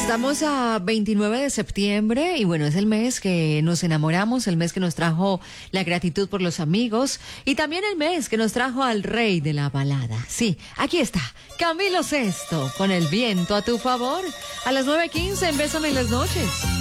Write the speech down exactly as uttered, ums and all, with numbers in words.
Estamos a veintinueve de septiembre y bueno, es el mes que nos enamoramos, el mes que nos trajo la gratitud por los amigos y también el mes que nos trajo al rey de la balada. Sí, aquí está, Camilo Sesto, con el viento a tu favor, a las nueve quince en Bésame en las noches.